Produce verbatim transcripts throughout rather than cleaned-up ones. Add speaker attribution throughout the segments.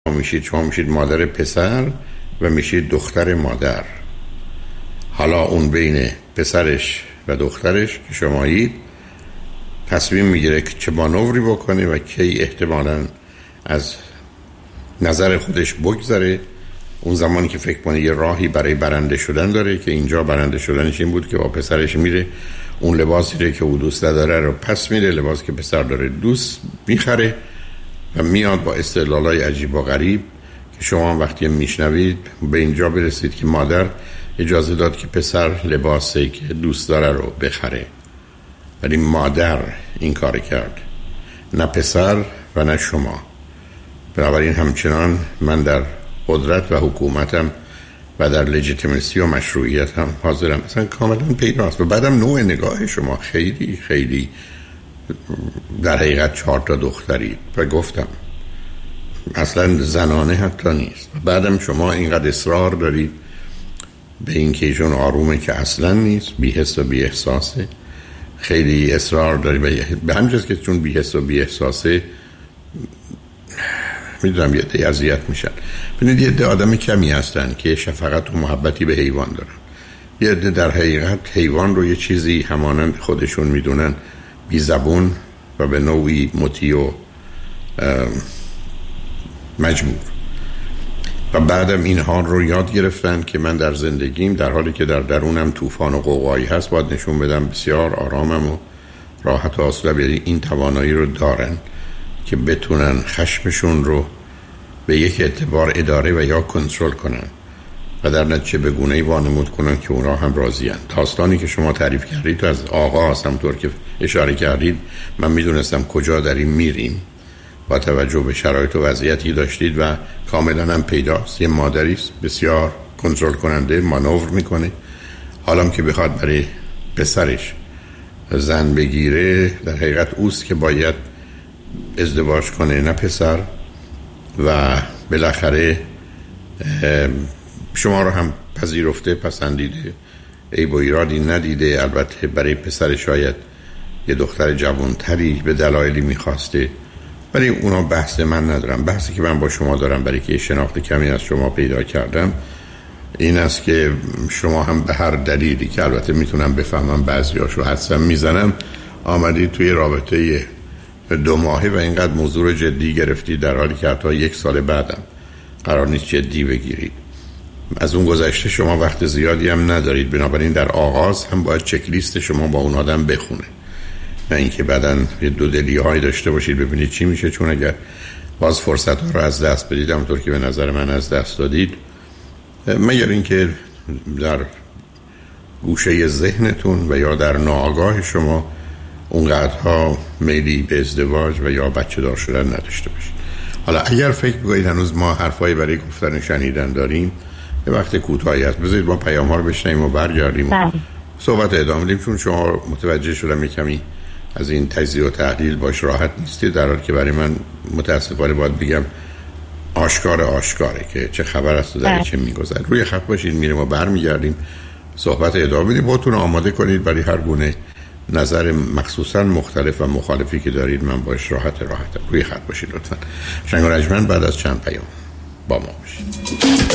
Speaker 1: میشید شما میشید مادر پسر و میشید دختر مادر. حالا اون بین پسرش و دخترش که شمایید تصمیم میگیره که چه مانوری بکنه و کی احتمالاً از نظر خودش بگذره. اون زمانی که فکر کنه یه راهی برای برنده شدن داره که اینجا برنده شدنش این بود که با پسرش میره اون لباسی رو که او دوست داره رو پس میره، لباسی که پسر داره دوست میخره و میاد با استدلالای عجیب و غریب که شما وقتی میشنوید به اینجا برسید که مادر اجازه داد که پسر لباسی که دوست داره رو بخره، ولی مادر این کار کرد، نه پسر و نه شما. بنابراین همچنان من در قدرت و حکومتم و در لجیتیمسی و مشروعیتم حاضرم. مثلا کاملا پیداست. و بعدم نوع نگاه شما خیلی خیلی در حقیقت چهار تا دخترید و گفتم اصلا زنانه حتی نیست. و بعدم شما اینقدر اصرار دارید به این که ایشون آرومه که اصلا نیست، بی حس و بی احساسه. خیلی اصرار دارید به همجاز که چون بی حس و بی احساسه میدونم یه ده اذیت میشن. ببینید یه ده آدم کمی هستن که شفقت و محبتی به حیوان دارن، یه ده در حقیقت حیوان رو یه چیزی همانند خودشون میدونن، بی زبون و به نوعی مطیع و مجبور. و بعدم این حال رو یاد گرفتن که من در زندگیم در حالی که در درونم طوفان و قوقایی هست باید نشون بدم بسیار آرامم و راحت و آسوده. یعنی این توانایی رو دارن که بتونن خشمشون رو به یک اعتبار اداره و یا کنترل کنن و در نتیجه به گونه‌ای وانمود کنن که اونا هم راضی‌اند. داستانی که شما تعریف کردید تو از آغاز همونطور که اشاره کردید من میدونستم کجا داریم میریم با توجه به شرایط و وضعیتی داشتید و کاملا هم پیداست. یه مادری است بسیار کنترل کننده، مانور میکنه. حالا که بخواد برای پسرش زن بگیره در حقیقت اوست که باید ازدواج کنه نه پسر. و بالاخره شما رو هم پذیرفته، پسندیده، عیب و ایرادی ندیده. البته برای پسر شاید یه دختر جوانتری به دلایلی میخواسته، ولی اونا بحث من ندارم. بحثی که من با شما دارم برای که شناخت کمی از شما پیدا کردم این است که شما هم به هر دلیلی که البته میتونم بفهمم بعضیاشو حدسم میزنم آمدید توی رابطه دو ماهه و اینقدر موضوع رو جدی گرفتید در حالی که حتی یک سال بعدم قرار نیست جدی بگیرید. از اون گذشته شما وقت زیادی هم ندارید، بنابراین در آغاز هم باید چک لیست شما با اون آدم بخونه، نه اینکه بعداً یه دو دلی هایی داشته باشید ببینید چی میشه. چون اگر باز فرصت ها رو از دست بدید همونطور که به نظر من از دست دادید، مگر اینکه در گوشه ذهنتون و یا در ناآگاه شما اونقدرها میلی به ازدواج و یا بچه دار شدن نداشته باشید. حالا اگر فکر بکنید هنوز ما حرفایی برای گفتن شنیدن داریم، یه وقت کوتاهی هست بذارید ما پیام ها رو بشنیم و برگردیم و صحبت ادامه بدیم. چون شما متوجه شدم کمی از این تجزیه و تحلیل باش راحت نیستید، در حالی که برای من متاسفانه باید بگم آشکار آشکاره که چه خبر است و در چه میگذره. روی خط باشید، میریم و برمیگردیم صحبت ادامه بدیم. باتون آماده کنید برای هر گونه نظر مخصوصا مختلف و مخالفی که دارید، من باش راحت راحتم. روی خط باشید لطفا. شنگ و رجمن بعد از چند پیام با ما باشید.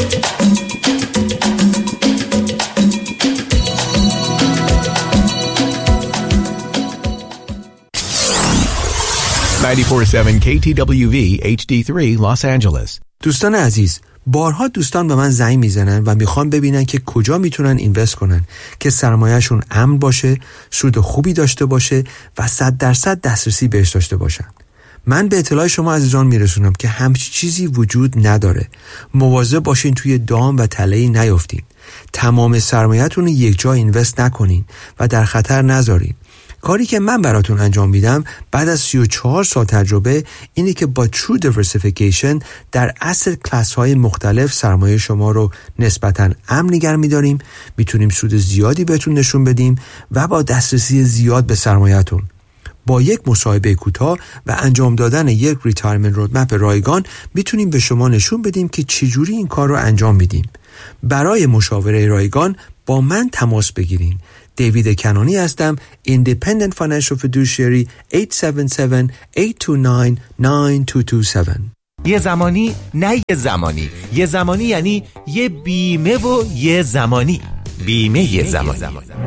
Speaker 2: نود و چهار ممیز هفت کی تی دبلیو وی اچ دی سه Los Angeles.
Speaker 3: دوستان عزیز، بارها دوستان به من زنگ میزنن و میخوان ببینن که کجا میتونن اینوست کنن که سرمایه‌شون امن باشه، سود خوبی داشته باشه و صد درصد دسترسی بهش داشته باشن. من به اطلاع شما عزیزان میرسونم که همچی چیزی وجود نداره. مواظب باشین توی دام و تله‌ای نیفتین. تمام سرمایه‌تون یک جا اینوست نکنین و در خطر نذارین. کاری که من براتون انجام میدم بعد از سی و چهار سال تجربه اینه که با True Diversification در asset class های مختلف سرمایه شما رو نسبتاً امن نگه میداریم، میتونیم سود زیادی بهتون نشون بدیم و با دسترسی زیاد به سرمایه‌تون. با یک مصاحبه کوتاه و انجام دادن یک ریتایرمنت رودمپ رایگان میتونیم به شما نشون بدیم که چجوری این کار رو انجام میدیم. برای مشاوره رایگان با من تماس بگیرین. دیوید کنانی هستم، Independent Financial Fiduciary هشت هفت هفت، هشت دو نه، نه دو دو هفت.
Speaker 2: یه زمانی نه یه زمانی. یه زمانی یعنی یه بیمه و یه زمانی. بیمه یه زمانی.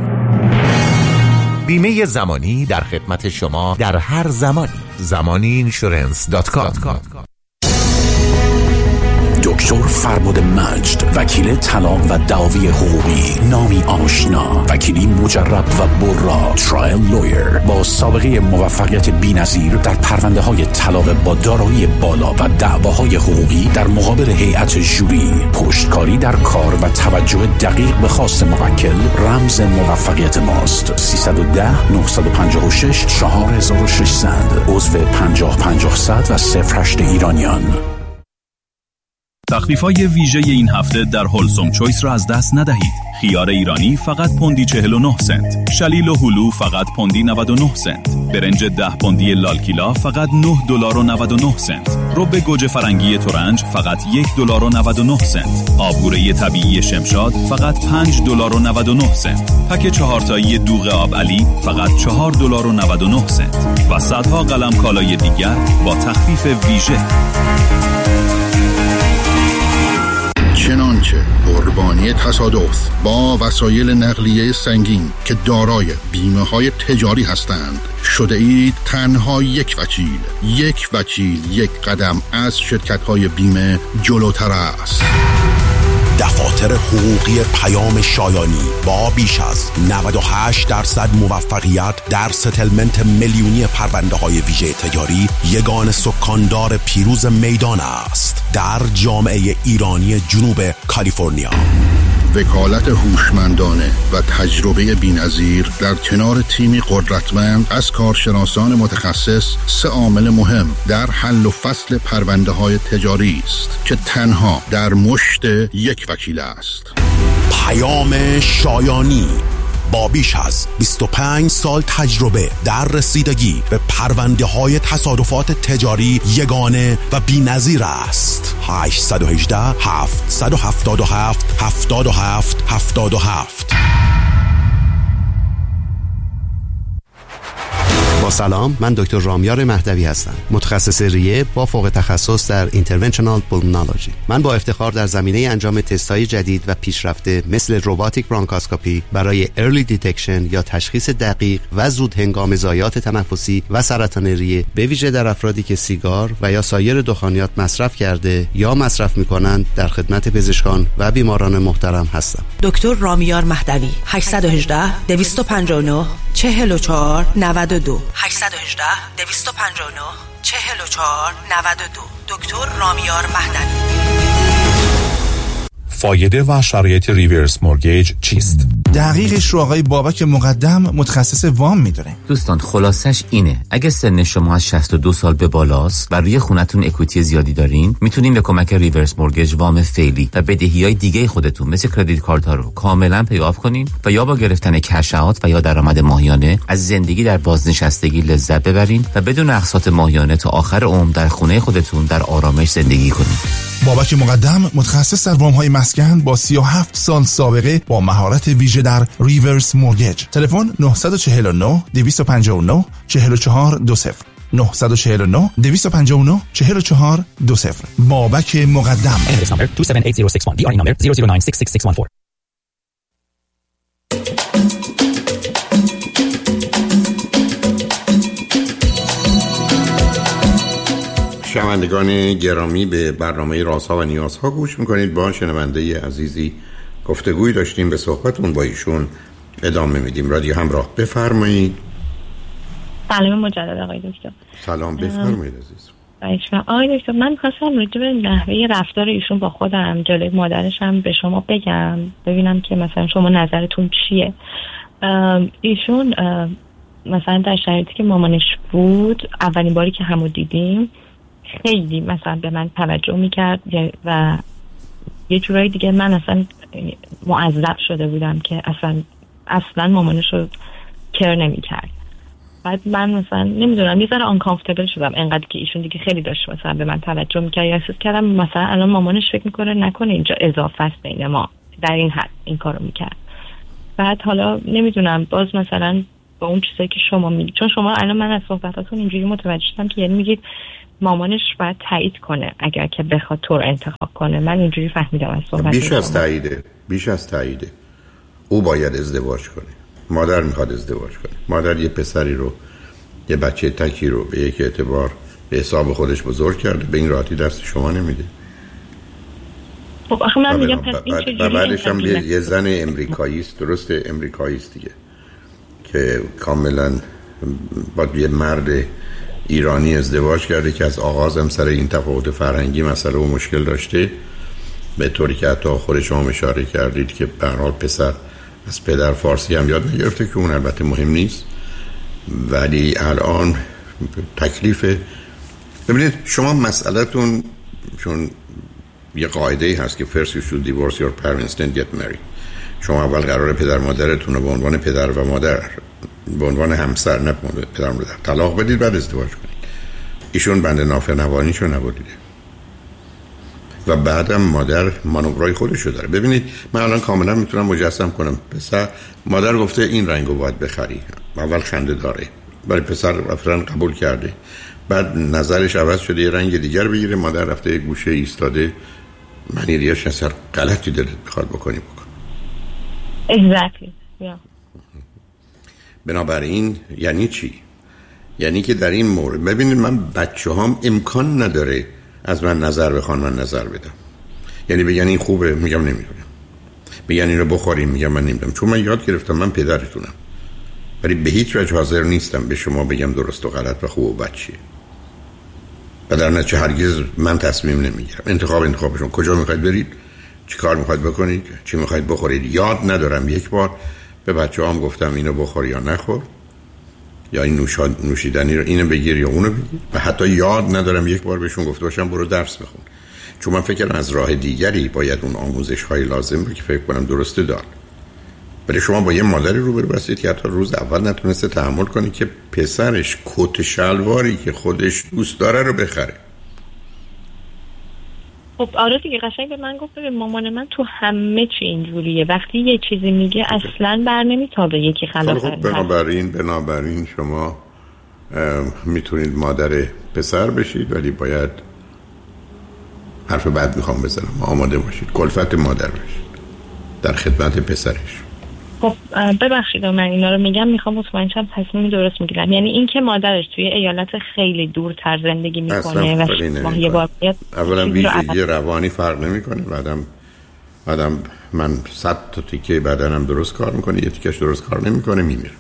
Speaker 2: بیمه یه زمانی در خدمت شما در هر زمانی. زمانی اینشورنس دات کام.
Speaker 4: دکتر فربد مجد، وکیل طلاق و دعاوی حقوقی، نامی آشنا، وکیلی مجرب و برا، ترایل لویر با سابقه موفقیت بی‌نظیر در پرونده های طلاق با دارایی بالا و دعواهای حقوقی در مقابل هیئت ژوری، پشتکاری در کار و توجه دقیق به خواست موکل رمز موفقیت ماست. سیصد و ده نهصد و پنجاه و شش چهار هزار و ششصد، عضو پنجاه پنجاه صد و صفر هشت ایرانیان.
Speaker 5: تخفیف‌های ویژه این هفته در هولسوم چویس را از دست ندهید. خیار ایرانی فقط پوندی چهل و نه سنت، شلیل و هلو فقط پوندی نود و نه سنت، برنج ده پوندی لالکیلا فقط نه دلار و نود و نه سنت، رب گوجه فرنگی ترنج فقط یک دلار و نود و نه سنت، آبگوره طبیعی شمشاد فقط پنج دلار و نود و نه سنت، پک چهار تایی دوغ آب علی فقط چهار دلار و نود و نه سنت و صدها قلم کالای دیگر با تخفیف ویژه.
Speaker 6: چنانچه قربانی تصادف با وسایل نقلیه سنگین که دارای بیمه های تجاری هستند شده اید تنها یک وکیل. یک وکیل یک قدم از شرکت های بیمه جلوتر است.
Speaker 4: دفاتر حقوقی پیام شایانی با بیش از نود و هشت درصد موفقیت در ستلمنت میلیونی پرونده های ویژه تجاری یگان سکاندار پیروز میدان است در جامعه ایرانی جنوب کالیفرنیا.
Speaker 6: وکالت هوشمندانه و تجربه بی‌نظیر در کنار تیمی قدرتمند از کارشناسان متخصص سه عامل مهم در حل و فصل پرونده های تجاری است که تنها در مشت یک وکیل است.
Speaker 4: پیام شایانی با بیش از بیست و پنج سال تجربه در رسیدگی به پرونده های تصادفات تجاری یگانه و بی‌نظیر است. هشت یک هشت هفت هفت هفت هفت هفت هفت هفت.
Speaker 7: با سلام، من دکتر رامیار مهدوی هستم، متخصص ریه با فوق تخصص در اینترونشنال پولمونولوژی. من با افتخار در زمینه انجام تست‌های جدید و پیشرفته مثل روباتیک برانکاسکوپی برای ارلی دیتکشن یا تشخیص دقیق و زود هنگام ضایعات تنفسی و سرطان ریه، به ویژه در افرادی که سیگار و یا سایر دخانیات مصرف کرده یا مصرف می‌کنند، در خدمت پزشکان و بیماران محترم هستم.
Speaker 8: دکتر رامیار مهدوی، هشت یک هشت دو پنج نه چهل و چهار نود و دو هشت یک هشت دو پنج نه چهل و چهار نود و دو. دکتر رامیار مهدوی.
Speaker 9: فایده و شرایط ریورس مورگیج چیست؟
Speaker 10: دقیقش رو آقای بابک مقدم متخصص وام میدونه.
Speaker 11: دوستان خلاصش اینه، اگه سن شما از شصت و دو سال به بالاست و روی خونتون اکویتی زیادی دارین، میتونین به کمک ریورس مورگیج وام فعلی و بدهیای دیگه خودتون مثل کردیت کارت ها رو کاملا پی آف کنین و یا با گرفتن کش اوت و یا درآمد ماهیانه از زندگی در بازنشستگی لذت ببرین و بدون اقساط ماهیانه تا آخر عمر در خونه خودتون در آرامش زندگی کنین.
Speaker 10: بابک مقدم متخصص در وام های مسکن با سی و هفت سال سابقه با مهارت ویژه در ریورس مورگیج. تلفن نه چهار نه دو پنج نه چهار چهار دو صفر نه چهار نه دو پنج نه چهار چهار دو صفر. بابک مقدم.
Speaker 12: دو هفت هشت صفر شش یک، دی آر ای number zero zero nine six six six one four.
Speaker 1: شنوندگان گرامی، به برنامه رازها و نیازها گوش میکنید. با شنونده عزیزی گفتگوی داشتیم، به صحبتون با ایشون ادامه میدیم. رادیو همراه، بفرمایید.
Speaker 13: سلام مجدد آقای دکتر.
Speaker 1: سلام، بفرمایید عزیز.
Speaker 13: آقای دکتر، من خواستم راجع به نحوه رفتار ایشون با خودم جلوی مادرش هم به شما بگم، ببینم که مثلا شما نظرتون چیه. ایشون مثلا در شرایطی که مامانش بود، اولین باری که همو دیدیم خیلی مثلا به من توجه میکرد و یه جورایی دیگه من اصلا معذب شده بودم که اصلا اصلا مامانش رو کر نمیکرد. بعد من مثلا نمیدونم یه ذره آنکامفتبل شدم انقدر که ایشون دیگه خیلی داشت مثلا به من توجه میکرد. یا احساس کردم مثلا الان مامانش فکر میکنه نکنه اینجا اضافه است بین ما، در این حد این کارو میکرد. بعد حالا نمیدونم باز مثلا با اون چیزایی که شما میگید، چون شما الان من از صحبتاتون اینجوری متوجه شدم که یعنی میگید مامانش باید تایید کنه اگر که بخواد تو رو انتخاب کنه. من اینجوری فهمیدم از صحبت.
Speaker 1: بیش از تاییده، بیش از تاییده. او باید ازدواج کنه. مادر میخواد ازدواج کنه. مادر یه پسری رو، یه بچه تکی رو به یک اعتبار به حساب خودش بزرگ کرده، به این راحتی دست شما نمیده.
Speaker 13: خب آخه من میگم پس این چجوری؟
Speaker 1: و بعدش هم یه زن امریکایی است، درسته امریکایی است دیگه، که کاملا با یه مرد ایرانی ازدواج کرده که از آغاز هم سر این تفاوت فرهنگی مسئله و مشکل داشته، به طوری که حتی خود شما اشاره کردید که به هر حال پسر از پدر فارسی هم یاد نگرفته که اون البته مهم نیست، ولی الان تکلیف. ببینید شما مسئله‌تون، چون یه قاعده‌ای هست که first you should divorce your parents then get married. شما اول قراره پدر مادرتون رو به عنوان پدر و مادر، به عنوان همسر، نه پدر مادر، طلاق بدید بعد ازدواج کنید. ایشون بنده نافرمانیشو نبودیده و بعدم مادر مانورای خودشو داره. ببینید من الان کاملا میتونم مجسم کنم، پسر مادر گفته این رنگو باید بخری، اول خنده داره، ولی پسر رفتن قبول کرده، بعد نظرش عوض شده یه رنگ دیگر بگیره، مادر رفته یه گوشه ایستاده، معنی ریاش اثر غلطی دلت بخواد بکنی بکن.
Speaker 13: exactly. yeah.
Speaker 1: بنابراین یعنی چی؟ یعنی که در این مورد ببینید من بچه هام امکان نداره از من نظر بخوان من نظر بدم. یعنی بگن این خوبه، میگم نمیدونم. بگن اینو بخوریم، میگم من نمیدونم، چون من یاد گرفتم من پدرتونم، ولی به هیچ وجه حاضر نیستم به شما بگم درست و غلط و خوب و بد چیه. و در نتیجه هرگز من تصمیم نمیگیرم. انتخاب انتخابشون. کجا میخواید برید؟ چی کار میخواید بکنید؟ چی میخواید بخورید؟ یاد ندارم یک بار به بچه‌هام گفتم اینو بخور یا نخور، یا این نوشاد نوشیدنی رو اینو بگیر یا اونو بگیر، و حتی یاد ندارم یک بار بهشون گفته باشم برو درس بخون، چون من فکر کنم از راه دیگری باید اون آموزش های لازم رو که فکر کنم درسته داد. ولی شما با یه مادری روبرو هستید که حتی روز اول نتونسته تحمل کنی که پسرش کت شلواری که خودش دوست داره رو بخره.
Speaker 13: خب آره دیگه، قشنگ به من گفت به مامان من تو همه چی اینجوریه، وقتی یه چیزی میگه اصلا بر نمیتابه یکی خلاف.
Speaker 1: خب بنابراین بنابراین شما میتونید مادر پسر بشید، ولی باید حرف بعد میخوام بزنم آماده باشید، کلفت مادر بشید در خدمت پسرش.
Speaker 13: خب ببخشید من اینا رو میگم، میخوام مطمئن شم تصمیم درست میگیرم. یعنی این که مادرش توی ایالت خیلی دورتر زندگی میکنه و شما یه بار
Speaker 1: اولا ویژگی روانی فرق نمیکنه، بعدم بعدم من صد تا تیکه بدنم درست کار میکنه، یه تیکش درست کار نمیکنه میمیره.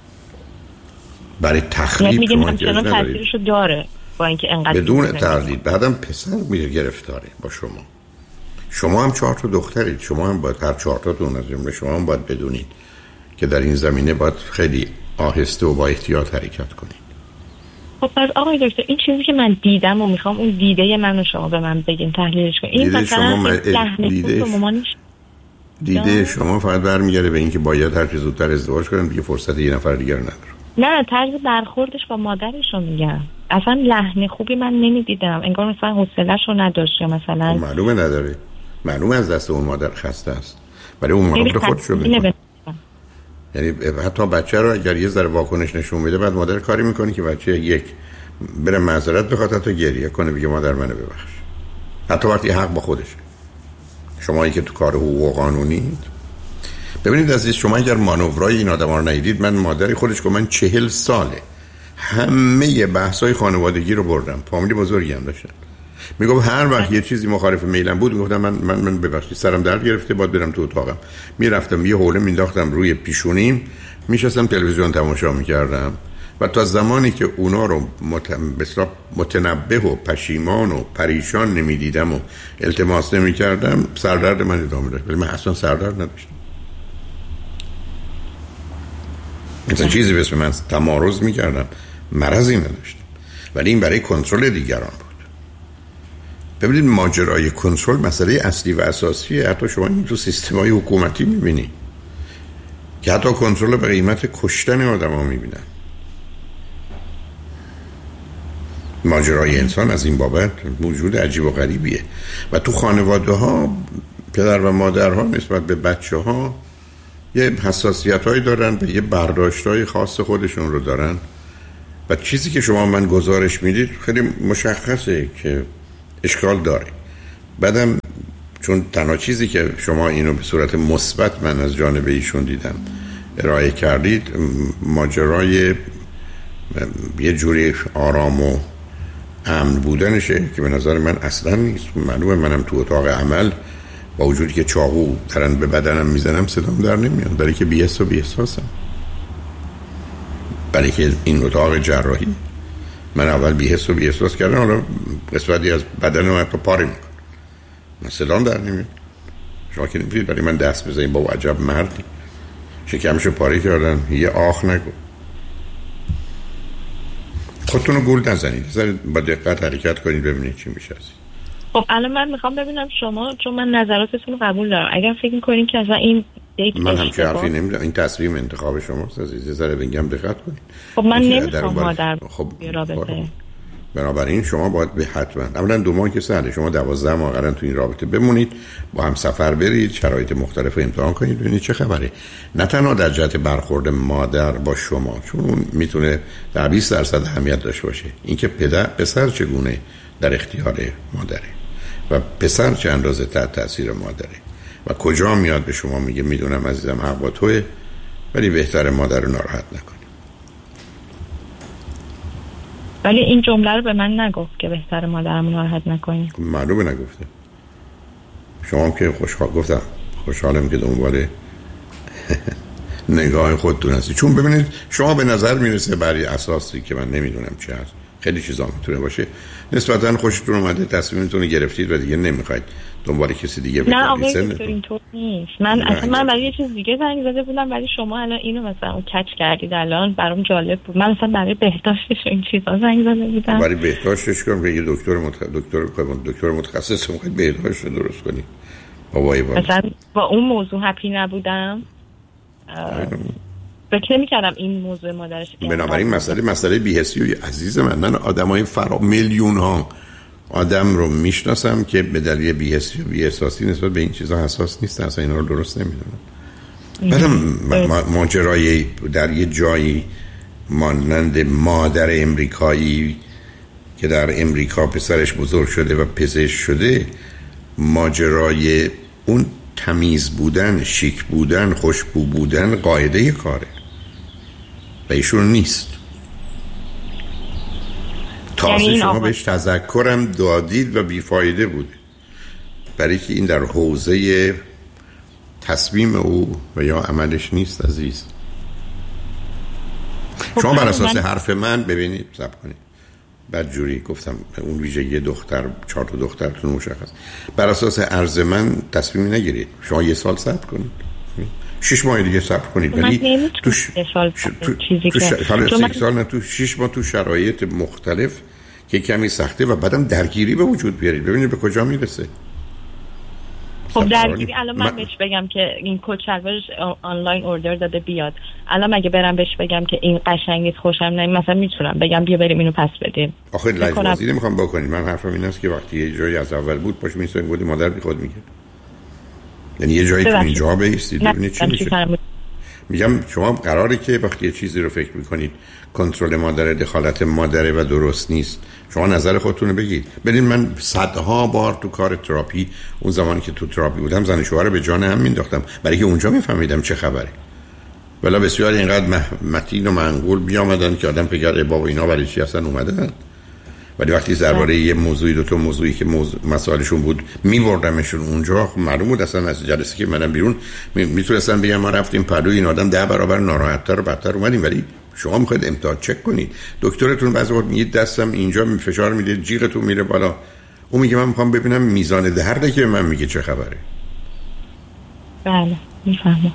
Speaker 1: برای تخریب شما
Speaker 13: همچنان تاثیرشو داره با اینکه انقدر
Speaker 1: بدون تردید. بعدم پسر میره گرفتاره با شما. شما هم چهار تا دخترید، شما هم باید هر چهار تاتون از جمله شما هم باید بدونید که در این زمینه باید خیلی آهسته و با احتیاط حرکت کنید.
Speaker 13: خب پس آقای دکتر این چیزی که من دیدم و میخوام اون دیده منو شما به من بگین تحلیلش کنید. این مثلا
Speaker 1: م... دیده مامانش دیده شما فقط برمیگره به اینکه باید هر چه زودتر ازدواج کنم دیگه فرصت یه نفر دیگر ندارم.
Speaker 13: نه طرز برخوردش با مادرش رو میگم، اصلا لحن خوبی من نمیدیدم، انگار مثلا حوصله‌اش رو نداشت یا مثلا
Speaker 1: معلومه نداره، معلومه از دست اون مادر خسته است، ولی اون مادر خودش رو میکنه. یعنی حتی بچه رو اگر یه ذره واکنش نشون میده بعد مادر کاری میکنه که بچه یک بره معذرت بخواد، حتی گریه کنه بگه مادر منو ببخش، حتی وقتی حق با خودشه. شمایی که تو کار حقوق و قانونید ببینید عزیز، شما اگر مانورای این آدما رو ندیدید، من مادری خودش گفت من چهل ساله همه بحثای خانوادگی رو بردم، فامیلی بزرگی هم داشتن، میگفت هر وقت یه چیزی مخالف میلم بود میگفتم من من من ببخشید سرم درد گرفته باید برم تو اتاقم، میرفتم یه حوله مینداختم روی پیشونیم، میشستم تلویزیون تماشا میکردم و تا زمانی که اونا رو مت... متنبه و پشیمان و پریشان نمیدیدم و التماس نمیکردم سردرد من ادامه داشت، ولی من اصلا سردرد نداشتم. مثلا چیزی به اسم من تمارض میکردم، مرضی نداشتم، ولی این برای کنترل دیگران بود. ببینید ماجرای کنترل مسئله اصلی و اساسیه. حتی شما این تو سیستم‌های حکومتی میبینید که حتی کنترل به قیمت کشتن آدم‌ها میبینن. ماجرای انسان از این بابت موجود عجیب و غریبیه و تو خانواده‌ها پدر و مادرها نسبت به بچه‌ها یه حساسیت‌هایی دارن و یه برداشت‌های خاص خودشون رو دارن و چیزی که شما من گزارش میدید خیلی مشخصه که اشکال داره. بعدم چون تنها چیزی که شما اینو به صورت مثبت من از جانب ایشون دیدم ارائه کردید ماجرای یه جوری آرام و امن بودنشه که به نظر من اصلا نیست. معلومه منم تو اتاق عمل با وجودی که چاقو دارن به بدنم میزنم صدام در نمیاد، برای که بی‌حس و بی‌احساسم. برای که این اتاق جراحی من اول بی‌حس و بی‌احساس کردم، حالا قسمتی از بدن من رو پاره میکنم، من صدام در نمیاد. شما که نمیتونید برای من دست بزنید با عجب مردی شکمشو پاره کردن یه آخ نگو. خودتون رو گول نزنید، با دقت حرکت کنید ببینید چی میشه.
Speaker 13: خب الان من میخوام ببینم شما، چون من نظراتتون رو قبول دارم، اگر فکر میکنین که اصلا این
Speaker 1: من هم چه حرفی نمیدونم، این تصمیم انتخاب شماست، عزیز. ذره بگم دقت کنید.
Speaker 13: خب من نمیخوام مادر
Speaker 1: خب
Speaker 13: رابطه.
Speaker 1: بنابراین شما باید به حتما اولا دو ماه که سهله، شما دوازده ماه قرن تو این رابطه بمونید، با هم سفر برید، شرایط مختلف رو امتحان کنید، ببینید چه خبره. نه تنها در جهت برخورد مادر با شما، چون اون میتونه در بیست درصد اهمیت داشته باشه، اینکه پدر پسر چگونه در اختیار مادره و پسر چه اندازه تحت تاثیر مادره و کجا میاد به شما میگه میدونم عزیزم حق با توئه ولی بهتره مادر رو ناراحت نکنی.
Speaker 13: ولی این جمله رو به من نگفت که بهتره مادرم ناراحت نکنی.
Speaker 1: معلومه نگفته. شما که خوشحال گفتم خوشحالم که دنبال نگاه خودتون هستی، چون ببینید شما به نظر میرسه برای اساسی که من نمیدونم چی هست، خیلی چیزا میتونه باشه، نسبتا خوشتون اومده تصمیمتون رو گرفتید و دیگه نمیخواید دنبال کسی دیگه بگردید.
Speaker 13: نه آقای دکتر اینطور نیست. من اصلا من برای یه چیز دیگه زنگ زده بودم ولی شما الان اینو مثلا کچ کردید. الان برام جالب بود. من مثلا برای بهداشتش این چیزا زنگ زده بودم.
Speaker 1: برای بهداشتش کنم که یه دکتر متخ... دکتر دکتر متخصص میخواد بهداشت رو درست کنی. بابای بابا
Speaker 13: مثلا با اون موضوع هپی نبودم. فکر نمی‌کردم این موضوع مادرش.
Speaker 1: بنابراین مسئله مسئله بی‌حسی و عزیز من من آدمای فرا میلیون ها آدم رو میشناسم که به دلیل بی‌حسی و بی‌احساسی نسبت به این چیزا حساس نیستن، اصلا اینا رو درست نمیدونن. بعدم ماجرای در یه جایی مانند مادر امریکایی که در امریکا پسرش بزرگ شده و پزشک شده، ماجرای اون تمیز بودن، شیک بودن، خوشبو بودن قاعده کاره و ایشون نیست. تازه شما بهش تذکرم دادید و بیفایده بود، برای که این در حوزه تصمیم او و یا عملش نیست عزیز. شما بر اساس حرف من ببینید صبر کنید، بعد جوری گفتم اون ویژگی دختر چهار تا دخترتون مشخص، بر اساس عرض من تصمیم نگیرید. شما یه سال صبر کنید، شش ماه دیگه صبر کنید، ولی تو ش... سال ش... تو چیزی تو ش... که سال نه تو شش ماه تو شرایط مختلف که کمی سخته و بعدم درگیری به وجود بیارید، ببینید به کجا میرسه.
Speaker 13: خب درگیری الان من, من بهش بگم که این کوچلوارش آنلاین اوردر داده بیاد، الان مگه برم بهش بگم که این قشنگ نیست خوشم نمیاد، مثلا میتونم بگم بیا بریم اینو پس بدیم.
Speaker 1: آخه لایو بازی نمیخوام بکنید. من حرفم این است که وقتی یه جایی از اول بود باش میسن گفت مادر بی خود میگه، یعنی یه جایی تو اینجا بیستید ببینید چی میشه. میگم شما قراره که وقتی یه چیزی رو فکر میکنید کنترل مادر، دخالت مادره و درست نیست، شما نظر خودتون رو بگید. ببین من صدها بار تو کار تراپی، اون زمانی که تو تراپی بودم، زن شوهر رو به جان هم مینداختم برای که اونجا میفهمیدم چه خبره. ولی بسیار اینقدر متین و منقول بیامدن که آدم بگه بابا اینا برای چی اصلا اومدن، ولی وقتی درباره یه موضوعی دو تا موضوعی که موضوع مسائلشون بود میبردمشون اونجا، خب معلوم بود اصلا از جلسه که منم بیرون میتونستن بگم ما رفتیم پلو این آدم ده برابر ناراحت‌تر و بدتر اومدیم. ولی شما میخواید امتحان چک کنید، دکترتون بعضی وقت میگه دستم اینجا فشار میده، جیغتون میره بالا، اون میگه من میخوام ببینم میزان درده که من میگه چه خبره.
Speaker 13: بله میفهمم.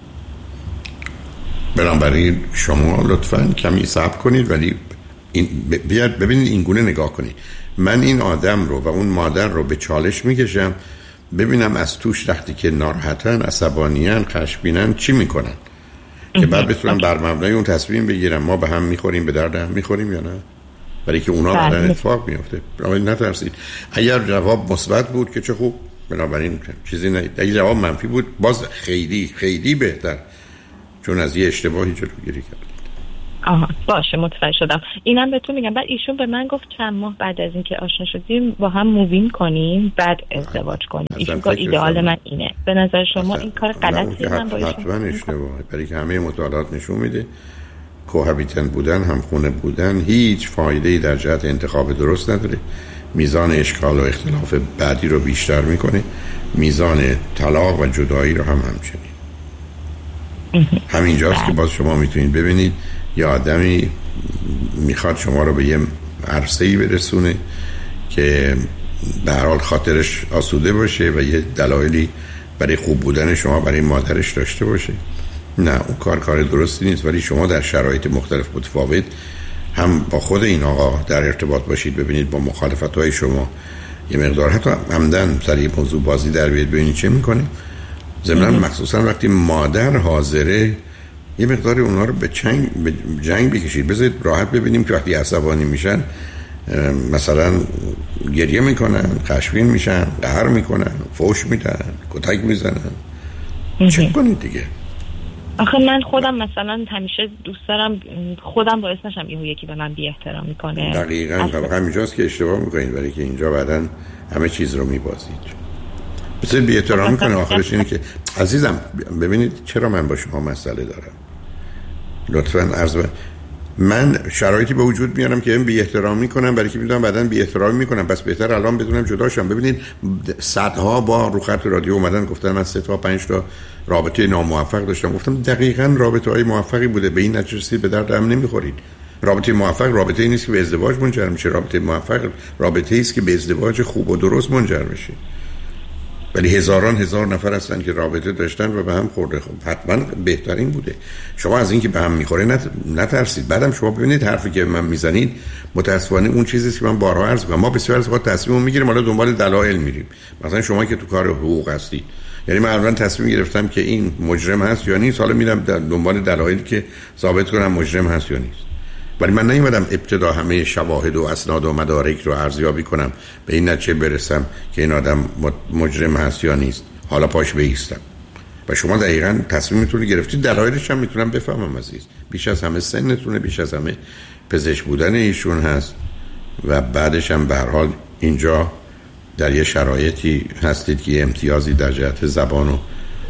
Speaker 1: بنابراین شما لطفاً کمی صبر کنید، ولی این بیاد ببینید این گونه نگاه کنید. من این آدم رو و اون مادر رو به چالش میکشم ببینم از توش وقتی که ناراحتن، عصبانیان، خشمگینن چی میکنن که بعد بتونم بر مبنای اون تصمیم بگیرم ما به هم میخوریم، به درد هم میخوریم یا نه، برای که اونا بعدن اتفاق میفته. بنابراین نترسید. اگر جواب مثبت بود که چه خوب، بنابراین چیزی نه. اگر جواب منفی بود باز خیلی خیلی بهتر، چون از یه اشتباهی جلوگیری کرد.
Speaker 13: آها باشه متوجه شدم. اینم بهتون میگم. بعد ایشون به من گفت چند ماه بعد از اینکه آشنا شدیم با هم مووین کنیم بعد ازدواج کنیم. ایشون گفت ایدئال من اینه. به نظر شما این کار غلطیه؟ من با ایشون
Speaker 1: حتما اشتباهه، برای که همه مطالعات نشون میده کوهابیتن بودن، هم خونه بودن هیچ فایده‌ای در جهت انتخاب درست نداره. میزان اشکال و اختلاف بعدی رو بیشتر میکنه، میزان طلاق و جدایی رو هم همچنین. همینجاست که باز شما میتونید ببینید یه آدمی میخواد شما رو به یه عرصه‌ای برسونه که به هر حال خاطرش آسوده باشه و یه دلایلی برای خوب بودن شما برای مادرش داشته باشه. نه اون کار کار درستی نیست، ولی شما در شرایط مختلف متفاوت هم با خود این آقا در ارتباط باشید، ببینید با مخالفت‌های شما یه مقدار حتی عمدن سر یه موضوع بازی در بیاد، ببینید چه میکنه. ضمناً مخصوصا وقتی مادر حاضره یه مقدار اونا رو به جنگ به جنگ بکشید. بذارید راحت ببینیم که وقتی عصبانی میشن مثلا گریه میکنن، خشمگین میشن، قهر میکنن، فحش میدن، کتک میزنن، چک کنید دیگه.
Speaker 13: آخه من خودم مثلا همیشه دوست دارم خودم باعث نشم یهو یکی به من بی احترام میکنه.
Speaker 1: دقیقاً همینجاست که اشتباه میکنید، برای که اینجا بعداً همه چیز رو میبازید. بسید بی احترام میکنه. آخرش اینه که عزیزم ببینید چرا من با شما مسئله دارم. لطفاً عرض من شرایطی به وجود میارم که این بی احترام میکنم، برای که میدونم بعداً بی احترامی میکنم، پس بهتر الان بدونم جداشم. ببینید صدها با رو خط رادیو اومدن گفتن من سه تا پنج تا رابطه ناموفق داشتم. گفتم دقیقاً رابطه های موفقی بوده، به این نتیجه رسید به درد هم نمیخورید. رابطه موفق رابطه ای نیست که به ازدواج منجر میشه. رابطه موفق رابطه ای است که به ازدواج خوب و درست منجر میشه. ولی هزاران هزار نفر هستن که رابطه داشتن و به هم خورده. خب حتما بهترین بوده. شما از اینکه به هم میخوره نت... نترسید. بعدم شما ببینید حرفی که من میزنید متاسفانه اون چیزیه که من بارها عرض کردم. ما بسیار از وقت تصمیم میگیریم حالا دنبال دلایل میریم. مثلا شما که تو کار حقوق هستی، یعنی من الان تصمیم گرفتم که این مجرم هست یا نیست، حالا میرم دنبال دلایلی که ثابت کنم مجرم هست یا نیست. ولی من نیومدم ابتدا همه شواهد و اسناد و مدارک رو ارزیابی کنم به این نتیجه برسم که این آدم مجرم هست یا نیست، حالا پاش بایستم. و شما دقیقاً تصمیمتون رو گرفتید. دلایلش هم میتونم بفهمم عزیز. بیش از همه سنتونه، بیش از همه پزشک بودن ایشون هست و بعدش هم به هر حال اینجا در یه شرایطی هستید که امتیازی در جهت زبان و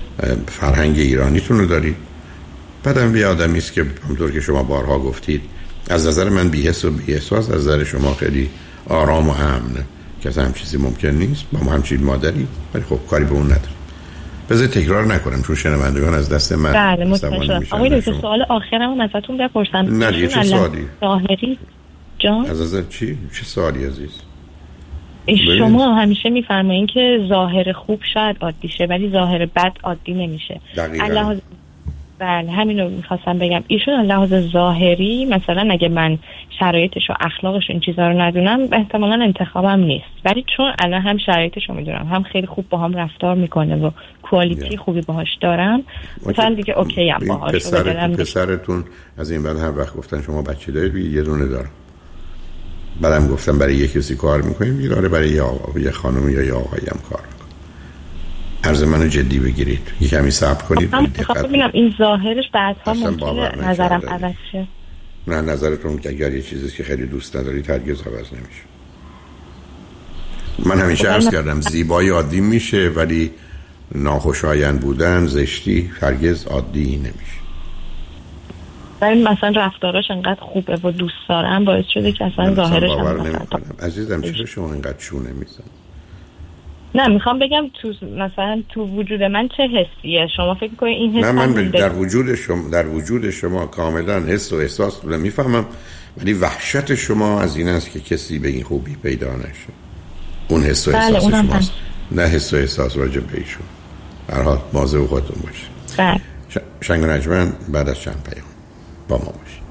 Speaker 1: فرهنگ ایرانیتون رو دارید. بعدم یه آدمی است که همونطور که شما بارها گفتید از نظر من بی‌حس و بی‌احساس، از نظر شما خیلی آرام و امنه که از هم چیزی ممکن نیست. با ما همچین مادری، ولی خب کاری به اون نداریم. بذار تکرار نکنم چون شنوندگان از دست من
Speaker 13: بله متوجه شدم. آقای دکتر سوال آخرم ازتون بپرسم.
Speaker 1: نه دیگه چه سوالی؟
Speaker 13: ظاهری جان
Speaker 1: از نظر چی؟ چه سوالی عزیز؟
Speaker 13: شما همیشه میفرمایین که ظاهر خوب شاید عادی شه ولی ظاهر بد عادی نمیشه.
Speaker 1: دقیقاً.
Speaker 13: بله همین رو میخواستم بگم. ایشون لحاظ ظاهری مثلا اگه من شرایطش و اخلاقش این چیزا رو ندونم احتمالاً انتخابم نیست، ولی چون الان هم شرایطش رو میدونم هم خیلی خوب با هم رفتار میکنه و کوالیتی خوبی باهاش دارم مثلا دیگه اوکی ام باهاش.
Speaker 1: پسر پسرتون از این بعد هر وقت گفتن شما بچه دارید یه دونه دارم، بعدم گفتم برای یه کسی کار میکنیم میاره برای یه آقا یه خانم یا یه آقایی هم کار میکنه. عرض منو جدی بگیرید، یه کمی صبر کنید.
Speaker 13: من ببینم این ظاهرش بعدها ممکنه نظرم عوض شه.
Speaker 1: نه نظرتون که اگر یه چیزی که خیلی دوست ندارید هرگز عوض نمیشه. من همیشه عرض کردم زیبایی عادی میشه ولی ناخوشایند بودن، زشتی هرگز عادی نمیشه.
Speaker 13: ولی مثلا رفتاراش انقدر خوبه و دوست دارم باعث شده که اصلا ظاهرش هم
Speaker 1: نمیکنم. عزیزم چرا شما اینقدر چونه میزنید؟
Speaker 13: نه میخوام بگم تو مثلا تو وجود من چه حسیه شما فکر کنید این حس؟
Speaker 1: نه من در وجود شما در وجود شما کاملا حس و احساس رو میفهمم، ولی وحشت شما از این است که کسی به این خوبی پیدا نشه. اون حس و احساس شماست، نه حس و احساس راجع به ایشون. هر حال مواظب خودتون باشید.
Speaker 13: بله.
Speaker 1: شنگ و نجمن بعد از چند پیام با ما باشید.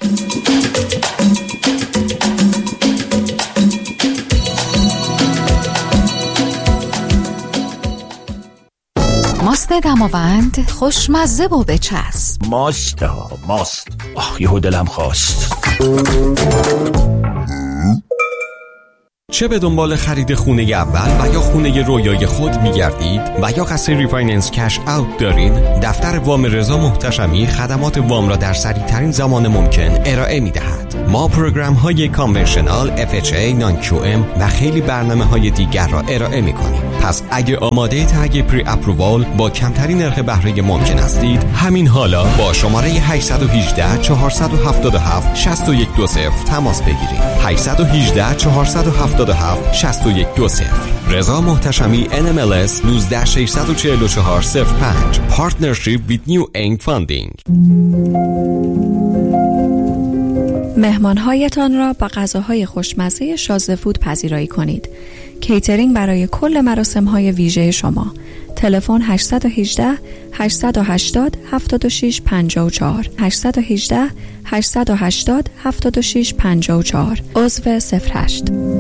Speaker 14: ماست دماوند خوشمزه و بچسب.
Speaker 4: ماست ها ماست. آه یهو دلم خواست.
Speaker 15: چه به دنبال خرید خونه اول و یا خونه رویای خود می‌گردید و یا قصد ریفایننس کش اوت دارید، دفتر وام رضا محتشمی خدمات وام را در سریع‌ترین زمان ممکن ارائه می‌دهد. ما پروگرام‌های کانونشنال، اف اچ ای، نان کیو ام و خیلی برنامه‌های دیگر را ارائه می‌کنیم. پس اگه آماده تگ پری اپرووال با کمترین نرخ بهره ممکن هستید، همین حالا با شماره هشت یک هشت چهار هفت هفت شش یک دو صفر تماس بگیرید. هشت یک هشت چهار هفت هفت شش یک دو صفر. رضا محتشمی ان ام ال اس یک نه شش چهار چهار صفر پنج. Partnership with New Eng Funding.
Speaker 16: مهمانهایتان را با غذاهای خوشمزه شازده فود پذیرایی کنید. کیترینگ برای کل مراسم‌های ویژه شما. تلفن هشت یک هشت هشت هشت صفر هفت شش پنج چهار هشت یک هشت هشت هشت صفر هفت شش پنج چهار. عضو صفر هشت.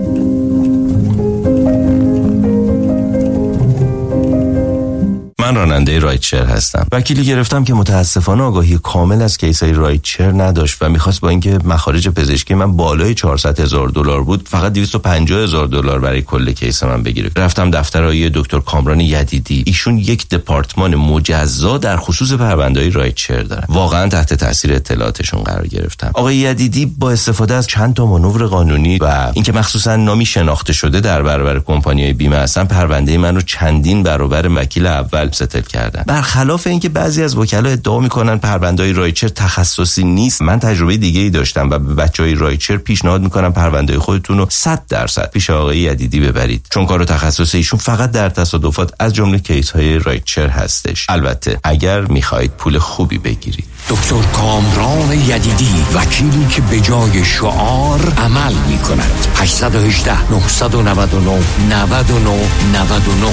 Speaker 17: من راننده رایتشر هستم. وکیلی گرفتم که متاسفانه آگاهی کامل از کیسای رایتشر نداشت و میخواست با اینکه مخارج پزشکی من بالای چهارصد هزار دلار بود فقط دویست و پنجاه هزار دلار برای کل کیس من بگیره. رفتم دفتر آقای دکتر کامران یدیدی. ایشون یک دپارتمان مجزا در خصوص پرونده‌های رایتشر دارن. واقعا تحت تاثیر اطلاعاتشون قرار گرفتم. آقای یدیدی با استفاده از چند تا مانور قانونی و اینکه مخصوصا نامی شناخته شده در برابر کمپانی‌های بیمه هستن، پرونده من رو چندین برابر وکیل اول ستل کردن. برخلاف اینکه بعضی از وکلا ادعا میکنن پرونده‌های رایتشر تخصصی نیست، من تجربه دیگه‌ای داشتم و به بچهای رایتشر پیشنهاد میکنم پرونده خودتون رو صد درصد پیش آقای یدیدی ببرید، چون کار و تخصص ایشون فقط در تصادفات از جمله کیس‌های رایتشر هستش. البته اگر میخواهید پول خوبی بگیرید.
Speaker 18: دکتر کامران یدیدی، وکیلی که به جای شعار عمل میکند. هشت یک هشت نه نه نه نه نه نه.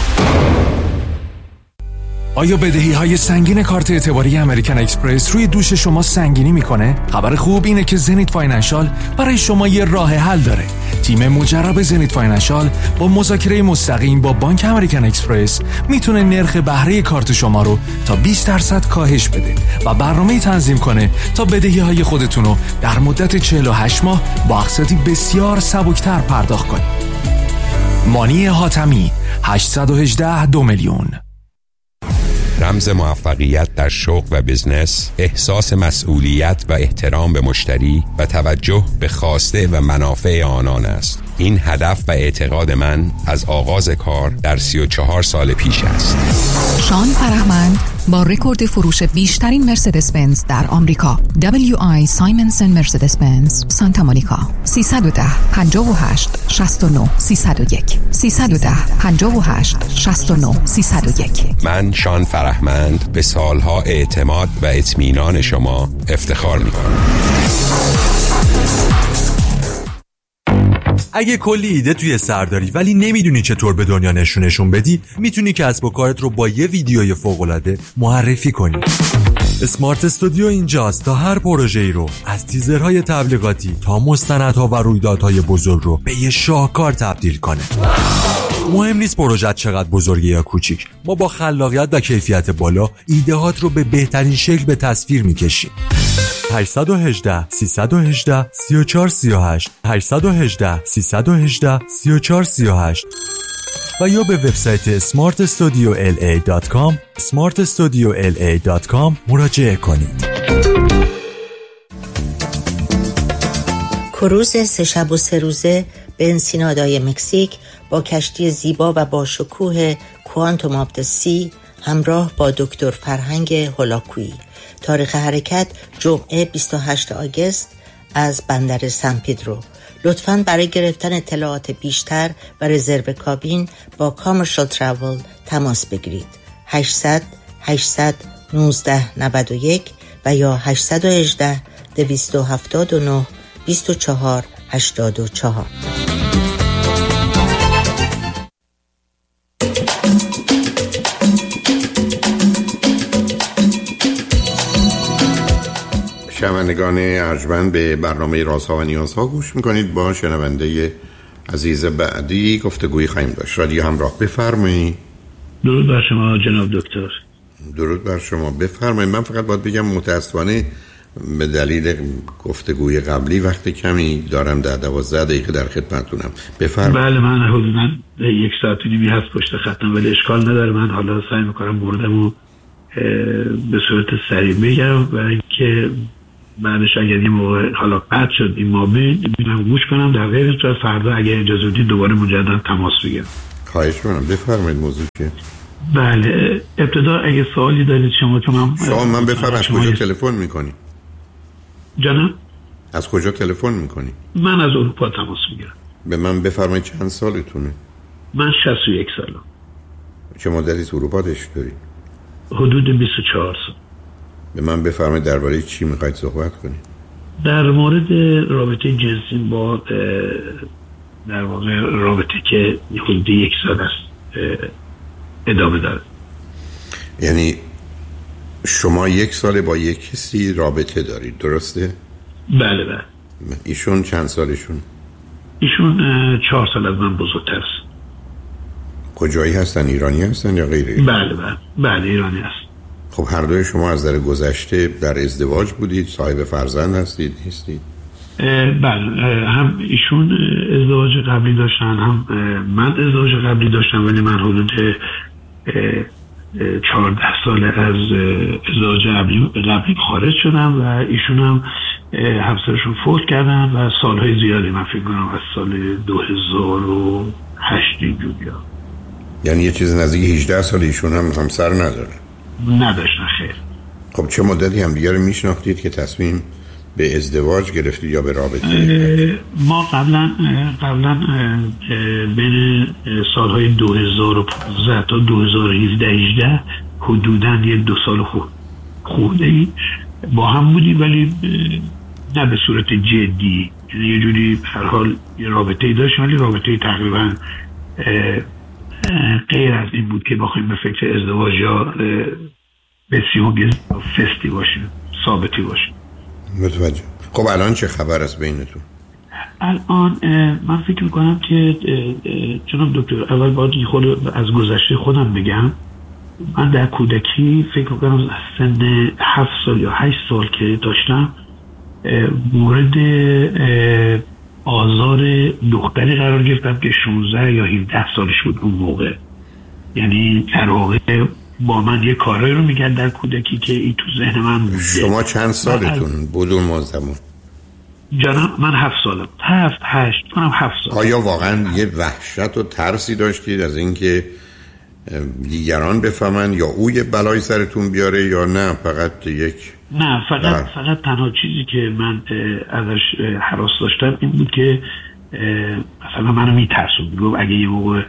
Speaker 19: آیا بدهی های سنگین کارت اعتباری امریکن اکسپرس روی دوش شما سنگینی میکنه؟ خبر خوب اینه که زنیت فاینانشال برای شما یه راه حل داره. تیم مجرب زنیت فاینانشال با مذاکره مستقیم با بانک امریکن اکسپرس میتونه نرخ بهره کارت شما رو تا بیست درصد کاهش بده و برنامه تنظیم کنه تا بدهی های خودتون رو در مدت چهل و هشت ماه با اقساطی بسیار سبکتر پرداخت کنید. مانی حاتمی هشت یک هشت دو میلیون.
Speaker 20: رمز موفقیت در شغل و بزنس، احساس مسئولیت و احترام به مشتری و توجه به خواسته و منافع آنان است. این هدف و اعتقاد من از آغاز کار در سی و چهار سال پیش است.
Speaker 14: شان فرهمند با رکورد فروش بیشترین مرسدس بنز در آمریکا، دبلیو آی سایمنسن مرسدس بنز سانتا مونیکا. سیصد و ده پنجاه و هشت شصت و نه سیصد و یک سیصد و ده پنجاه و هشت شصت و نه سیصد و یک.
Speaker 20: من شان فرهمند به سالها اعتماد و اطمینان شما افتخار می‌کنم.
Speaker 21: اگه کلی ایده توی سر داری ولی نمیدونی چطور به دنیا نشونشون بدی، میتونی کسب و کارت رو با یه ویدیوی فوق‌العاده معرفی کنی. اسمارت استودیو اینجاست تا هر پروژه‌ای رو از تیزرهای تبلیغاتی تا مستندها و رویدادهای بزرگ رو به یه شاهکار تبدیل کنه. مهم نیست پروژه چقدر بزرگه یا کوچیک، ما با خلاقیت و کیفیت بالا ایده‌هات رو به بهترین شکل به تصویر میکشیم. هشت یک هشت سه یک هشت سه چهار سه هشت هشت یک هشت سه یک هشت سه چهار سه هشت و یا به وبسایت اسمارت استودیو ال ای دات کام اسمارت استودیو ال ای دات کام مراجعه کنید.
Speaker 22: کروز سه شب و سه روزه به انسینادای مکزیک با کشتی زیبا و با شکوه کوانتوم آف د سی همراه با دکتر فرهنگ هولاکویی. تاریخ حرکت جمعه بیست و هشتم آگوست از بندر سن پدرو. لطفاً برای گرفتن اطلاعات بیشتر و رزرو کابین با کامرشال تراول تماس بگیرید. هشتصد هشتصد نوزده نود و یک و یا هشتصد و هجده دویست و هفتاد و نه بیست و چهار هشتاد و چهار.
Speaker 1: شنوندگان ارجمند به برنامه رازها و نیازها گوش میکنید. با شنونده عزیز بعدی گفتگویی خواهیم داشت. رادیو همراه، بفرمایید.
Speaker 23: درود بر شما جناب دکتر.
Speaker 1: درود بر شما، بفرمایید. من فقط باید بگم متاسفانه به دلیل گفتگوی قبلی وقت کمی دارم، در دوازده دقیقه در خدمتتونم. بفرمایید.
Speaker 2: بله من حدوداً یک ساعت و نیمی هست پشت خطم، ولی اشکال نداره. من حالا سعی میکنم موردمو به صورت سریع بگم و اینکه بعدش اگر یه موقع حالا قطع شد این مابین میرم گوش کنم، در غیر صورت فردا اگر اجازه بدید دوباره مجددا تماس بگیرم.
Speaker 1: خواهش می‌کنم. بفرمایید موضوع چیه؟
Speaker 2: بله ابتدا اگه سوالی دارید شما چون من
Speaker 1: شما من بفرمایید از کجا تلفن میکنی؟
Speaker 2: جانم
Speaker 1: از کجا تلفن میکنی؟
Speaker 2: من از اروپا تماس میگیرم.
Speaker 1: به من بفرمایید چند سالتونه؟
Speaker 2: من شصت و یک سالم.
Speaker 1: چه مدتی تو اروپا داری؟
Speaker 2: حدود بیست و چهار سال.
Speaker 1: به من بفرمایید درباره چی میخواید صحبت کنید؟
Speaker 2: در مورد رابطه جنسی با در واقع رابطه که حدود یک سال است ادامه داره.
Speaker 1: یعنی شما یک سال با یک کسی رابطه دارید، درسته؟
Speaker 2: بله بله.
Speaker 1: ایشون چند سالشون؟
Speaker 2: ایشون چهار سال از من بزرگتر است.
Speaker 1: کجایی هستن؟ ایرانی هستن یا غیر ایرانی؟
Speaker 2: بله بله بله ایرانی هست.
Speaker 1: خب هر دوی شما از نظر گذشته در ازدواج بودید، صاحب فرزند هستید نیستید؟
Speaker 2: بله هم ایشون ازدواج قبلی داشتن هم من ازدواج قبلی داشتم، ولی من حدود چهارده سال از ازدواج قبلی قبلی خارج شدم و ایشون هم همسرشون فوت کردن و سالهای زیادی من فکر کنم از سال دو هزار و هشت اینجوریا.
Speaker 1: یعنی یه چیز نزدیک هجده سال ایشون هم همسر نداره؟
Speaker 2: نداشتن. خیر.
Speaker 1: خب چه مدتی هم دیگه رو میشناختید که تصمیم به ازدواج گرفتید یا به رابطه؟
Speaker 2: ما قبلا قبلا بین سالهای دو هزار و پانزده تا دو هزار و هفده هجده حدوداً یک دو سال خورده ای با هم بودیم، ولی نه به صورت جدی. یعنی یه جوری هر حال یه رابطه ای داشتیم، ولی رابطه ای تقریبا غیر از این بود که بخوایم به فکر ازدواج یا بسیار فستی باشیم، ثابتی باشیم.
Speaker 1: متوجه. خب الان چه خبر است بینتون؟
Speaker 2: الان من فکر میکنم که جناب دکتر اول باید خود از گذشته خودم بگم. من در کودکی فکر میکنم از سن هفت سال یا هشت سال که داشتم مورد آزار دختری قرار گرفتم که شانزده یا هفده سالش بود اون موقع. یعنی در واقع با من یه کارایی رو میگن در کودکی که این تو ذهن من بوده.
Speaker 1: شما چند سالتون بود اون مازمون؟
Speaker 2: جناب من هفت سالم. هفت هشت کنم هفت سال.
Speaker 1: آیا واقعا یه وحشت و ترسی داشتید از اینکه دیگران بفهمن یا او یه بلایی سرتون بیاره یا نه فقط یک؟
Speaker 2: نه فقط
Speaker 1: در...
Speaker 2: فقط تنها چیزی که من ازش هراس داشتم این بود که مثلا منو میترسون. گفت اگه یه موقع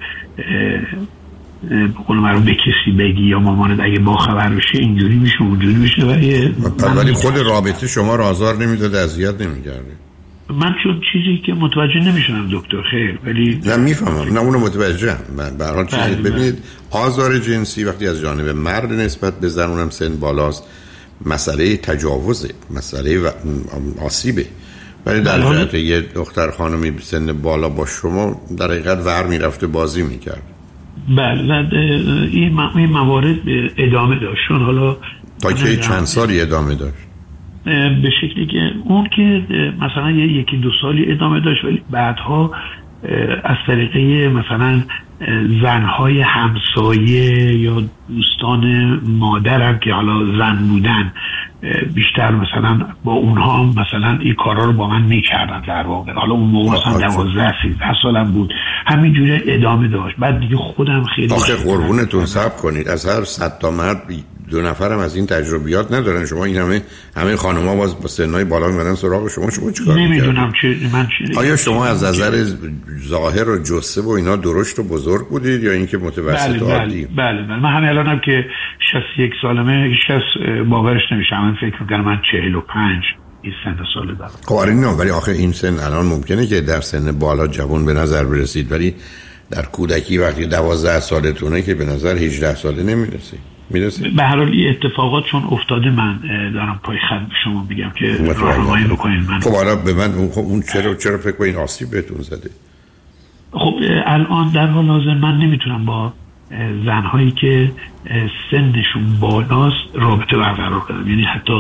Speaker 2: بقول من رو به کسی بگی یا مامانت اگه با خبر بشه اینجوری میشه اونجوری میشه.
Speaker 1: ولی خود رابطه شما رو آزار نمیداد، اذیت نمیکرده؟
Speaker 2: من چون چیزی که متوجه نمیشونم دکتر. خیر ولی
Speaker 1: نه میفهمم، نه اونو متوجهم. من به هر حال چیزی ببینید آزار جنسی وقتی از جانب مرد نسبت به زن اونم سن بالاست مسئله تجاوزه، مسئله و آسیبه. ولی در جهت یه دختر خانمی سن بالا با شما در حقیقت ور میرفته بازی میکرد.
Speaker 2: بله این این موارد ادامه داشت. چون حالا
Speaker 1: تا که چند سالی ادامه داشت؟
Speaker 2: به شکلی که اون که مثلا یه یکی دو سالی ادامه داشت، ولی بعدها از طریقه مثلا زنهای همسایه یا دوستان مادرم که حالا زن بودن بیشتر مثلا با اونها مثلا این کارا رو با من میکردن. در واقع حالا اون موقع مثلا دوازده سیزده سالم بود، همینجوری ادامه داشت. بعد دیگه خودم خیلی
Speaker 1: آخه قربونتون صبر کنید، از هر صد تا مرد دو نفرم از این تجربیات ندارن. شما این همه همه خانم‌ها با سنای بالا میبرن سراغ شما، شما چیکار می‌کنید؟
Speaker 2: نمیدونم چه من چه
Speaker 1: آیا شما از نظر ظاهر و جثه و اینا درشت و بزرگ بودید یا اینکه متوسط
Speaker 2: بله
Speaker 1: عادی؟
Speaker 2: بله بله بله. من همین الانم که شصت و یک سالمه، شصت باورش نمیشه. من فکر می‌کنم من چهل و پنج این سن سال دارم.
Speaker 1: خب آره نه، ولی آخه این سن الان ممکنه که در سن بالا جوان به نظر برسید، ولی در کودکی وقتی دوازده سالتونه که به نظر هجده ساله نمیرسید. میرسید.
Speaker 2: به هر حال این اتفاقات چون افتاده من دارم پای خط به شما میگم که راهنمایی بکنین. من
Speaker 1: خب حالا به من اون چرا چرا فکر کنین آسیب بهتون زده؟
Speaker 2: خب الان در حال حاضر من نمیتونم با زنهایی که سنشون بالاست رابطه برقرار کنم. یعنی حتی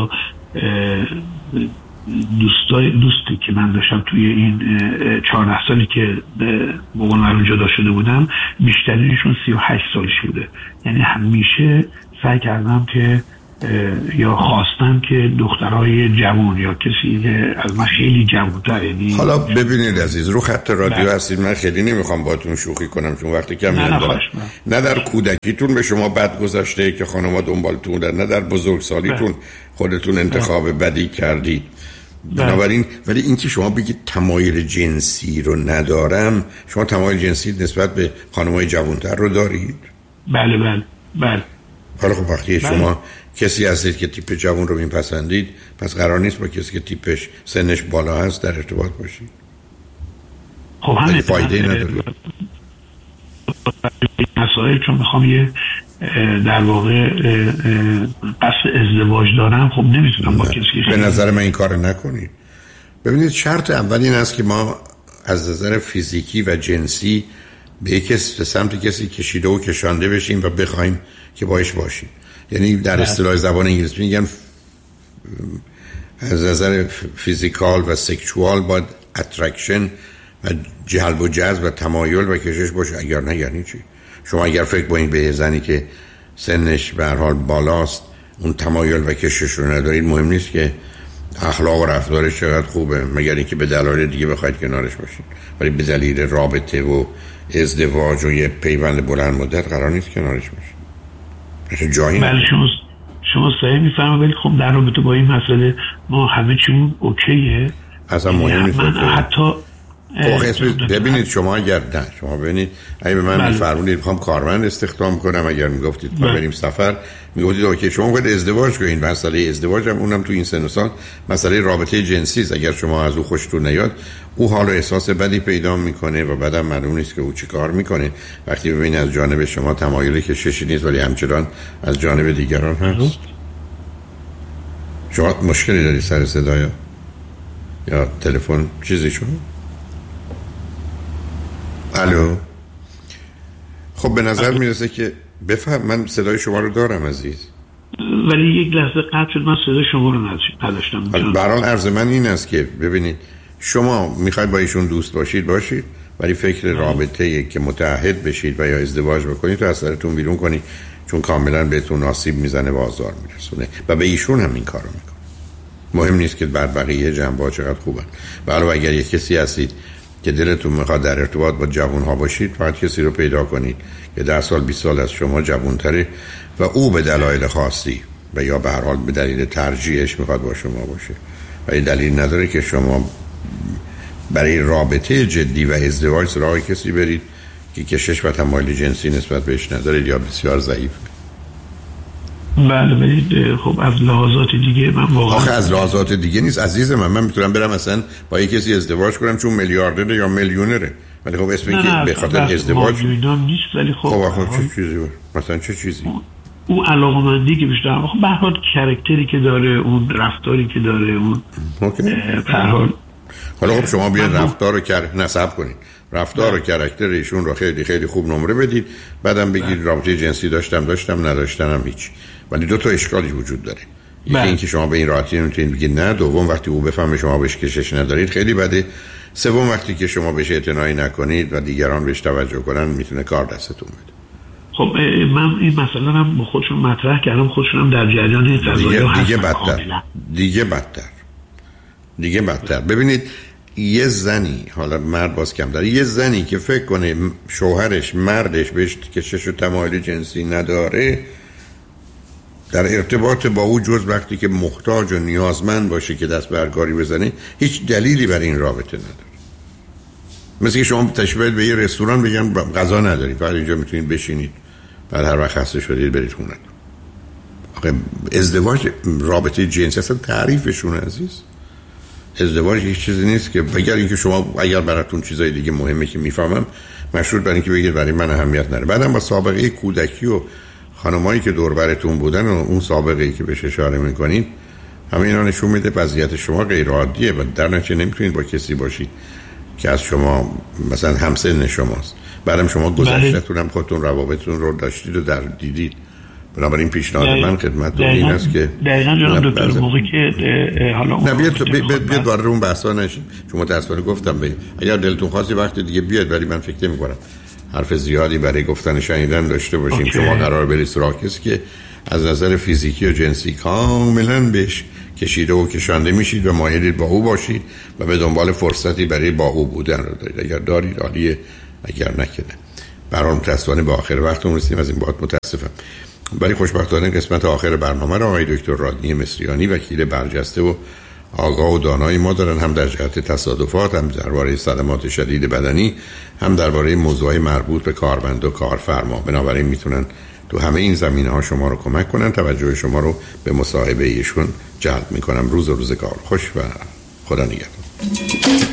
Speaker 2: دوستای دوستی که من داشتم توی این چهارده سالی که به قول معروف جدا شده بودم، بیشترینشون سی و هشت سالش بوده. یعنی همیشه سعی کردم که یا خواستم که دخترای جوان یا کسی که از من خیلی جوان‌تر، یعنی
Speaker 1: حالا ببینید عزیز، رو خط رادیو هستید، من خیلی نمیخوام باهاتون شوخی کنم چون وقتی کم میاد، نه در کودکیتون به شما بد گذشته که خانم‌ها دنبالتون بودن، نه در بزرگسالیتون خودتون انتخاب بدی کردید. بنابراین ولی اینکه شما بگید تمایل جنسی رو ندارم، شما تمایل جنسی نسبت به خانم‌های جوان‌تر رو دارید؟
Speaker 2: بله بله بله.
Speaker 1: حالا خب وقتی بله. شما کسی هستید که تیپ جوان رو میپسندید، پس قرار نیست با کسی که تیپش سنش بالا هست در ارتباط باشید.
Speaker 2: خب همین
Speaker 1: فایده نداره.
Speaker 2: مسائل چون میخوام یه در واقع قصد ازدواج دارم، خب نمیتونم با کسی
Speaker 1: به نظر من این کار نکنید. ببینید شرط اول این است که ما از نظر فیزیکی و جنسی به یک سمت کسی کشیده و کشانده بشیم و بخوایم که باش باشیم. یعنی در اصطلاح زبان انگلیسی میگن از نظر فیزیکال و سکشوال باید اترکشن و جلب و جذب و تمایل و کشش باشه، اگر نه یعنی چی؟ شما اگر فکر کنید به زنی که سنش به هر حال بالاست اون تمایل و کشش رو ندارید، مهم نیست که اخلاق و رفتارش چقدر خوبه، مگر اینکه به دلایل دیگه بخواید کنارش باشید. ولی به دلیل رابطه و ازدواج و یه پیوند بلند مدت قرار نیست کنارش باشید. جایی
Speaker 2: بله شما شما صحیح میفهمید، ولی خب در رابطه با این مسئله ما همه چیمون اوکیه،
Speaker 1: اصلا مهم نیست.
Speaker 2: حتی
Speaker 1: ببینید شما اگر نه شما ببینید اگه به من بله. میفرمودید میخوام کارمند استخدام کنم، اگر میگفتید ما بریم سفر، میگفتید اوکی شما باید ازدواج کنید. مسئله ازدواج هم اونم تو این سن و سال مسئله رابطه جنسی است. اگر شما از او خوشتون نیاد، او حال و احساس بدی پیدا میکنه و بعدم معلوم نیست که او چی کار میکنه. وقتی ببینید از جانب شما تمایلی که کششی نیست ولی همچنان از جانب دیگران هست. شما مشکلی داری سر صدای یا تلفن چیزی شما؟ الو. خب به نظر میرسه که بفهم من صدای شما رو دارم عزیز،
Speaker 2: ولی یک لحظه قطع شد، من صدای شما رو نداشتم.
Speaker 1: برحال عرض من این است که ببینید شما میخواید با ایشون دوست باشید باشید، ولی فکر رابطه که متعهد بشید و یا ازدواج بکنید تو از سرتون بیرون کنید، چون کاملا بهتون آسیب میزنه و آزار میرسونه و به ایشون هم این کارو میکنه. مهم نیست که بر بقیه جنبه‌ها چقدر خوبن. ولی اگر یک کسی هستید که دلتون میخواد در ارتباط با جوان‌ها باشید، باید کسی رو پیدا کنید که ده سال بیست سال از شما جوان‌تره و او به دلایل خاصی و یا به هر حال به دلیل ترجیحش میخواد با شما باشه. ولی دلیل نداره که شما برای رابطه جدی و ازدواج سراغ کسی برید که کشش و تمایل جنسی نسبت بهش ندارید یا بسیار ضعیف.
Speaker 2: بله ولی خب از لحاظات دیگه من واقعا
Speaker 1: آخه از لحاظات دیگه نیست عزیز من. من میتونم برم مثلا با یک کسی ازدواج کنم چون میلیاردره یا میلیونره، ولی خب اسم این که به خاطر ازدواج
Speaker 2: نیست. ولی خب
Speaker 1: خب آخه چه چیزی بود؟ مثلا چه چیزی؟
Speaker 2: اون علاقمندی که بیشتر خب به هر حال کاراکتری که داره، اون رفتاری که داره، اون به هر حال.
Speaker 1: حالا خب شما بیاید رفتار رو کار نسب کنید، رفتار و کاراکتر ایشون رو خیلی خیلی خوب نمره بدید، بعدم بگید رابطه جنسی داشتم داشتم نداشتم هیچ. ولی دو تا اشکالی وجود داره. یکی اینکه شما به این راحتی نمیتونید بگید نه، دوم وقتی او بفهمه شما بهش کشش ندارید خیلی بده، سوم وقتی که شما بهش اعتنایی نکنید و دیگران بهش توجه کنن میتونه کار دستتون بده.
Speaker 2: خب من این مسئله هم با خودشون مطرح کردم، خودشون هم در جریان این قضایا
Speaker 1: هستن. دیگه بدتر دیگه بدتر دیگه بدتر ببینید یه زنی، حالا مرد باز کم داره، یه زنی که فکر کنه شوهرش مردش بهش کشش و تمایل جنسی نداره، در ارتباط با او جز وقتی که محتاج و نیازمند باشه که دست برگاری بزنه، هیچ دلیلی برای این رابطه نداره. مثل که شما تشبیه به یه رستوران بگن غذا ندارید، فقط اینجا میتونید بشینید، بعد هر وقت خسته شدید برید خونه. آخه ازدواج رابطه جنسی اصلا تعریفشون عزیز، ازدواج هیچ چیزی نیست که بگر اینکه شما اگر براتون چیزای دیگه مهمه که میفهمم مشروط بر اینکه بگید برای من اهمیت نداره. بعدم با سابقه کودکی و خانمایی که دور براتون بودن و اون سابقه‌ای که بهش اشاره میکنید، همه اینا نشون میده وضعیت شما غیر عادیه و در نتیجه نمیتونید با کسی باشید که از شما مثلا همسن شماست. بعدم شما گذشته‌تون هم خودتون روابطتون رو داشتید و در دیدید بنابراین پیشنهاد من خدمتتون این است که
Speaker 2: دقیقاً جناب دکتر موقعی که حالا
Speaker 1: نه بیاد بیاد وارد اون بحثا نشیم، چون متأسفانه گفتم به اگر دلتون خواست وقت دیگه بیاد، ولی من فکر نمی‌کنم حرف زیادی برای گفتن شنیدن داشته باشیم. اوکی. شما قرار برید سراغ کسی که از نظر فیزیکی و جنسی کاملا بهش کشیده و کشانده میشید و مایلید با او باشید و به دنبال فرصتی برای با او بودن رو دارید. اگر دارید عالیه، اگر نکنه برام متأسفانه به آخر وقتمون رسیدیم. از این بابت متاسفم. ولی خوشبختانه قسمت آخر برنامه رو آقای دکتر رادنی مصریانی، وکیل برجسته و آگاه و دانای ما دارن، هم در جهت تصادفات، هم درباره صدمات شدید بدنی، هم درباره موضوعات مربوط به کارمند و کارفرما. بنابراین میتونن تو همه این زمینه‌ها شما رو کمک کنن. توجه شما رو به مصاحبه ایشون جلب میکنم. روز و روزگار خوش و خدا نگهدار.